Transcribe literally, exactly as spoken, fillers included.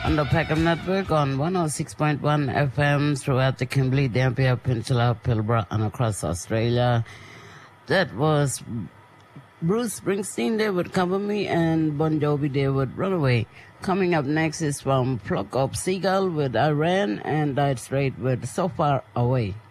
on the Peckham Network on one oh six point one F M throughout the Kimberley, Dampier Peninsula, Pilbara, and across Australia. That was Bruce Springsteen, They Would Cover Me, and Bon Jovi, They Would Run Away. Coming up next is from Flock of Seagull with Iran and Dire Straits with So Far Away.